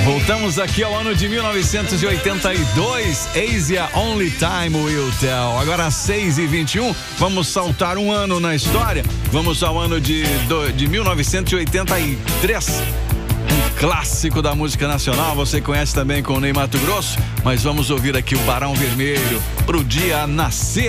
Voltamos aqui ao ano de 1982. Asia Only Time Will Tell. Agora 6h21, vamos saltar um ano na história. Vamos ao ano de 1983. Um clássico da música nacional. Você conhece também com o Ney Matogrosso, mas vamos ouvir aqui o Barão Vermelho, Pro Dia Nascer.